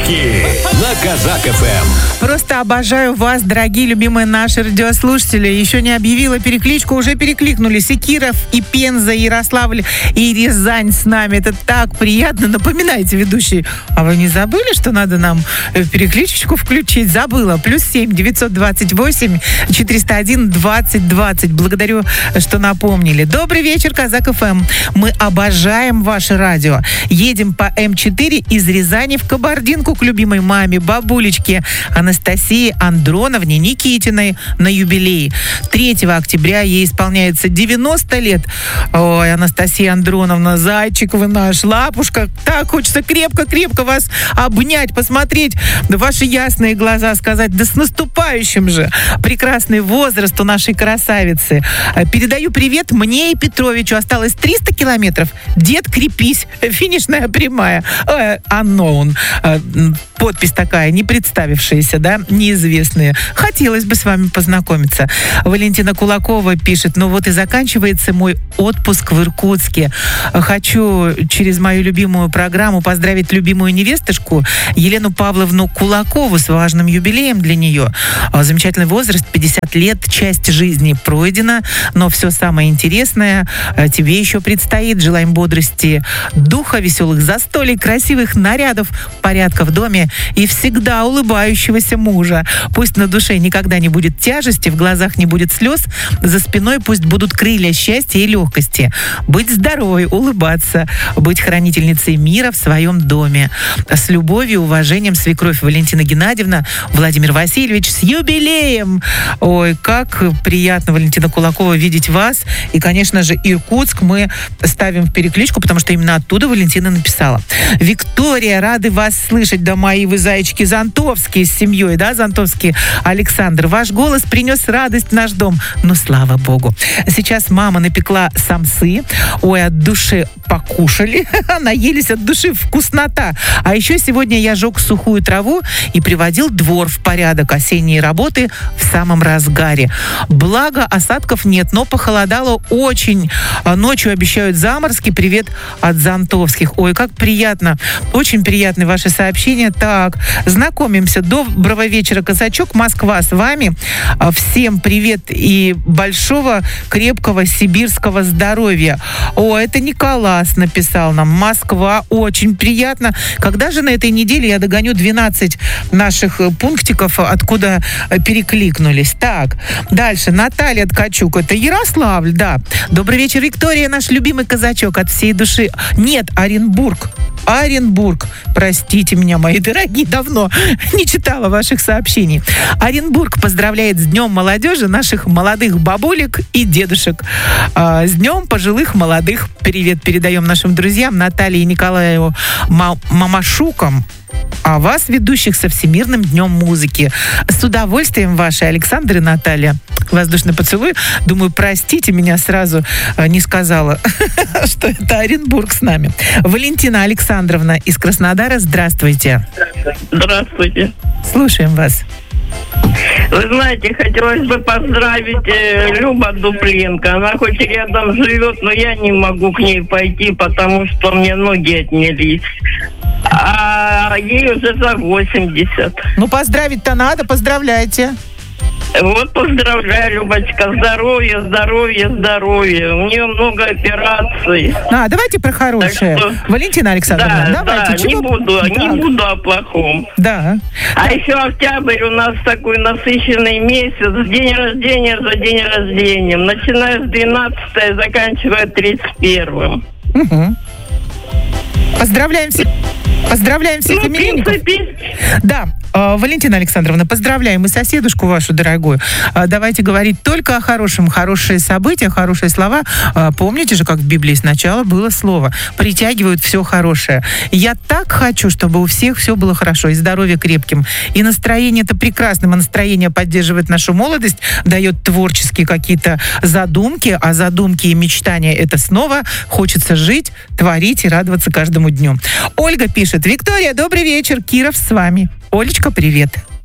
Подарки на Казак ФМ. Просто обожаю вас, дорогие любимые наши радиослушатели. Еще не объявила перекличку, уже перекликнулись. И Киров, и Пенза, и Ярославль, и Рязань с нами. Это так приятно. Напоминайте, ведущий, а вы не забыли, что надо нам перекличечку включить? Забыла. +7 928 401 2020. Благодарю, что напомнили. Добрый вечер, Казак ФМ. Мы обожаем ваше радио. Едем по М4 из Рязани в Кабардинку к любимой маме, бабулечке Анастасии Андроновне Никитиной на юбилей. 3 октября ей исполняется 90 лет. Ой, Анастасия Андроновна, зайчик вы наш, лапушка. Так хочется крепко-крепко вас обнять, посмотреть в ваши ясные глаза, сказать: да с наступающим же. Прекрасный возраст у нашей красавицы. Передаю привет мне и Петровичу. Осталось 300 километров. Дед, крепись. Финишная прямая. Unknown. Подпись такая, не представившаяся, да, неизвестные. Хотелось бы с вами познакомиться. Валентина Кулакова пишет: ну вот и заканчивается мой отпуск в Иркутске. Хочу через мою любимую программу поздравить любимую невестушку Елену Павловну Кулакову с важным юбилеем для нее. Замечательный возраст, 50 лет, часть жизни пройдена, но все самое интересное тебе еще предстоит. Желаем бодрости духа, веселых застолий, красивых нарядов, порядка в доме и всегда улыбающегося мужа. Пусть на душе никогда не будет тяжести, в глазах не будет слез, за спиной пусть будут крылья счастья и легкости. Быть здоровой, улыбаться, быть хранительницей мира в своем доме. С любовью и уважением, свекровь Валентина Геннадьевна, Владимир Васильевич, с юбилеем! Ой, как приятно, Валентина Кулакова, видеть вас. И, конечно же, Иркутск мы ставим в перекличку, потому что именно оттуда Валентина написала. Виктория, рады вас слышать, да мои вы зайчики зонтовские с семьей, да, зонтовские. Александр, ваш голос принес радость в наш дом. Ну, слава богу. Сейчас мама напекла самсы. Ой, от души покушали. Наелись от души, вкуснота. А еще сегодня я жег сухую траву и приводил двор в порядок. Осенние работы в самом разгаре. Благо, осадков нет, но похолодало очень. Ночью обещают заморозки. Привет от зонтовских. Ой, как приятно. Очень приятны ваши сообщения. Так, знакомимся. Доброго вечера, казачок. Москва с вами. Всем привет и большого, крепкого сибирского здоровья. О, это Николас написал нам. Москва, очень приятно. Когда же на этой неделе я догоню 12 наших пунктиков, откуда перекликнулись? Так, дальше. Наталья Ткачук. Это Ярославль, да. Добрый вечер, Виктория, наш любимый казачок от всей души. Нет, Оренбург. Простите меня, мои дорогие, давно не читала ваших сообщений. Оренбург поздравляет с Днем молодежи наших молодых бабулек и дедушек. С Днем пожилых молодых. Привет передаем нашим друзьям Наталье и Николаю Мамашукам. А вас, ведущих, со Всемирным днем музыки. С удовольствием ваши, Александр и Наталья. Воздушный поцелуй. Думаю, простите, меня сразу не сказала, что это Оренбург с нами. Валентина Александровна из Краснодара, здравствуйте. Здравствуйте. Слушаем вас. Вы знаете, хотелось бы поздравить Люба Дупленко. Она хоть и рядом живет, но я не могу к ней пойти, потому что мне ноги отнялись. А ей уже за 80. Ну, поздравить-то надо, поздравляйте. Вот поздравляю, Любочка. Здоровья, здоровья, здоровья. У нее много операций. Давайте про хорошее. Что... Валентина Александровна, да, давайте. Да, не буду о плохом. Да. А еще октябрь у нас такой насыщенный месяц. День рождения за день рождения. Начиная с 12-го, заканчивая 31-м. Угу. Поздравляем всех именинников. Да, Валентина Александровна, поздравляем и соседушку вашу дорогую. Давайте говорить только о хорошем. Хорошие события, хорошие слова. Помните же, как в Библии сначала было слово. Притягивают все хорошее. Я так хочу, чтобы у всех все было хорошо. И здоровье крепким. И настроение-то прекрасным. А настроение поддерживает нашу молодость, дает творческие какие-то задумки. А задумки и мечтания — это снова хочется жить, творить и радоваться каждому дню. Ольга пишет: Виктория, добрый вечер. Киров с вами. Олечка, привет.